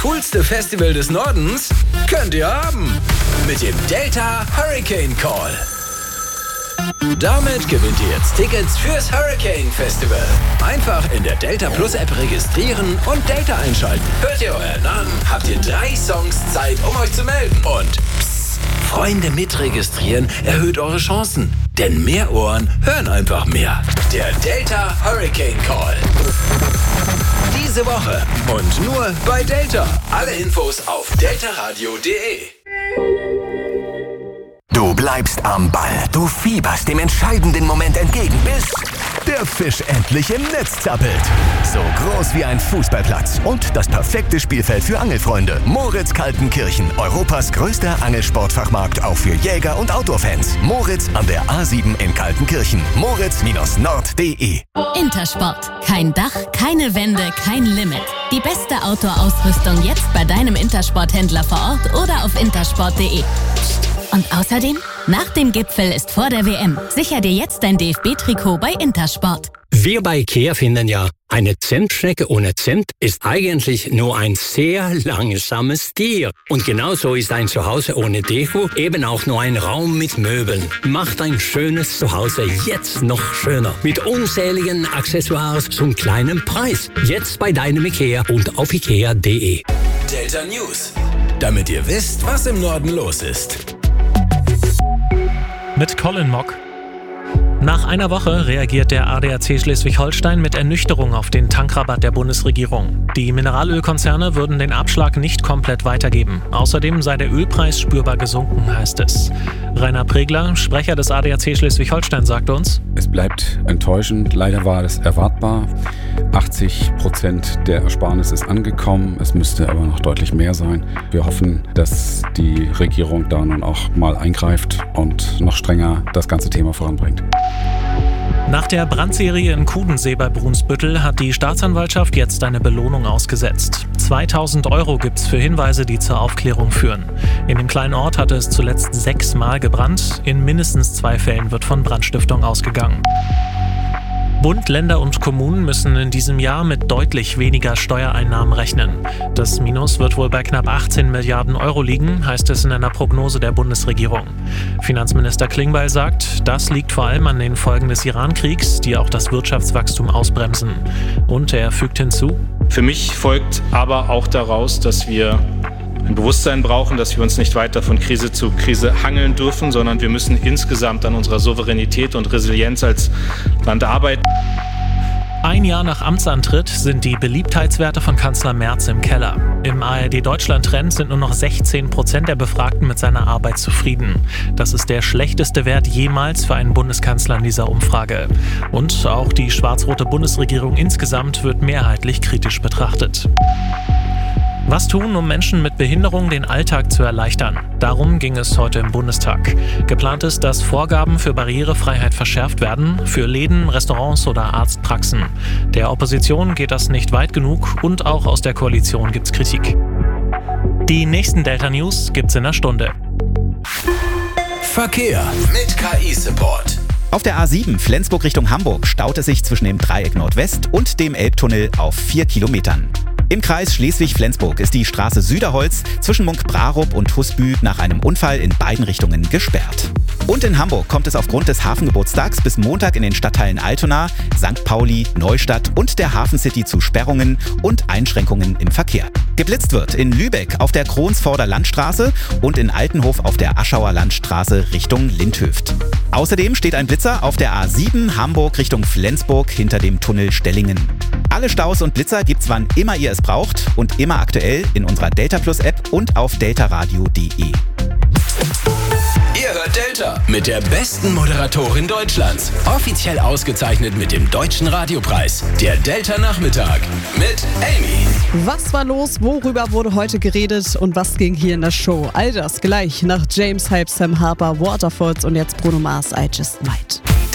coolste Festival des Nordens könnt ihr haben. Mit dem Delta Hurricane Call. Damit gewinnt ihr jetzt Tickets fürs Hurricane Festival. Einfach in der Delta Plus App registrieren und Delta einschalten. Hört ihr euren Namen, habt ihr 3 Songs Zeit, um euch zu melden. Und psst, Freunde mitregistrieren erhöht eure Chancen. Denn mehr Ohren hören einfach mehr. Der Delta Hurricane Call. Diese Woche und nur bei Delta. Alle Infos auf deltaradio.de. Du bleibst am Ball. Du fieberst dem entscheidenden Moment entgegen, bis der Fisch endlich im Netz zappelt. So groß wie ein Fußballplatz und das perfekte Spielfeld für Angelfreunde. Moritz Kaltenkirchen, Europas größter Angelsportfachmarkt, auch für Jäger und Outdoor-Fans. Moritz an der A7 in Kaltenkirchen. Moritz-nord.de. Intersport. Kein Dach, keine Wände, kein Limit. Die beste Outdoor-Ausrüstung jetzt bei deinem Intersport-Händler vor Ort oder auf intersport.de. Und außerdem, nach dem Gipfel ist vor der WM. Sicher dir jetzt dein DFB-Trikot bei Intersport. Wir bei IKEA finden ja, eine Zentschnecke ohne Zimt ist eigentlich nur ein sehr langsames Tier. Und genauso ist ein Zuhause ohne Deko eben auch nur ein Raum mit Möbeln. Macht ein schönes Zuhause jetzt noch schöner. Mit unzähligen Accessoires zum kleinen Preis. Jetzt bei deinem IKEA und auf ikea.de. Delta News. Damit ihr wisst, was im Norden los ist. Mit Colin Mock. Nach einer Woche reagiert der ADAC Schleswig-Holstein mit Ernüchterung auf den Tankrabatt der Bundesregierung. Die Mineralölkonzerne würden den Abschlag nicht komplett weitergeben. Außerdem sei der Ölpreis spürbar gesunken, heißt es. Rainer Pregler, Sprecher des ADAC Schleswig-Holstein, sagt uns: Es bleibt enttäuschend. Leider war es erwartbar. 80% der Ersparnis ist angekommen. Es müsste aber noch deutlich mehr sein. Wir hoffen, dass die Regierung da nun auch mal eingreift und noch strenger das ganze Thema voranbringt. Nach der Brandserie in Kudensee bei Brunsbüttel hat die Staatsanwaltschaft jetzt eine Belohnung ausgesetzt. 2.000 € gibt's für Hinweise, die zur Aufklärung führen. In dem kleinen Ort hatte es zuletzt 6 Mal gebrannt. In mindestens 2 Fällen wird von Brandstiftung ausgegangen. Bund, Länder und Kommunen müssen in diesem Jahr mit deutlich weniger Steuereinnahmen rechnen. Das Minus wird wohl bei knapp 18 Milliarden € liegen, heißt es in einer Prognose der Bundesregierung. Finanzminister Klingbeil sagt, das liegt vor allem an den Folgen des Iran-Kriegs, die auch das Wirtschaftswachstum ausbremsen. Und er fügt hinzu: Für mich folgt aber auch daraus, dass wir ein Bewusstsein brauchen, dass wir uns nicht weiter von Krise zu Krise hangeln dürfen, sondern wir müssen insgesamt an unserer Souveränität und Resilienz als Land arbeiten. Ein Jahr nach Amtsantritt sind die Beliebtheitswerte von Kanzler Merz im Keller. Im ARD-Deutschland-Trend sind nur noch 16% der Befragten mit seiner Arbeit zufrieden. Das ist der schlechteste Wert jemals für einen Bundeskanzler in dieser Umfrage. Und auch die schwarz-rote Bundesregierung insgesamt wird mehrheitlich kritisch betrachtet. Was tun, um Menschen mit Behinderung den Alltag zu erleichtern? Darum ging es heute im Bundestag. Geplant ist, dass Vorgaben für Barrierefreiheit verschärft werden, für Läden, Restaurants oder Arztpraxen. Der Opposition geht das nicht weit genug und auch aus der Koalition gibt's Kritik. Die nächsten Delta News gibt's in einer Stunde. Verkehr mit KI-Support. Auf der A7 Flensburg Richtung Hamburg staut es sich zwischen dem Dreieck Nordwest und dem Elbtunnel auf 4 Kilometern. Im Kreis Schleswig-Flensburg ist die Straße Süderholz zwischen Munkbrarup und Husby nach einem Unfall in beiden Richtungen gesperrt. Und in Hamburg kommt es aufgrund des Hafengeburtstags bis Montag in den Stadtteilen Altona, St. Pauli, Neustadt und der Hafencity zu Sperrungen und Einschränkungen im Verkehr. Geblitzt wird in Lübeck auf der Kronsvorder Landstraße und in Altenhof auf der Aschauer Landstraße Richtung Lindhöft. Außerdem steht ein Blitzer auf der A7 Hamburg Richtung Flensburg hinter dem Tunnel Stellingen. Alle Staus und Blitzer gibt's wann immer ihr es braucht und immer aktuell in unserer Delta Plus App und auf deltaradio.de. Ihr hört Delta mit der besten Moderatorin Deutschlands. Offiziell ausgezeichnet mit dem Deutschen Radiopreis. Der Delta Nachmittag mit Amy. Was war los? Worüber wurde heute geredet? Und was ging hier in der Show? All das gleich nach James Hype, Sam Harper, Waterfalls und jetzt Bruno Mars, I Just Might.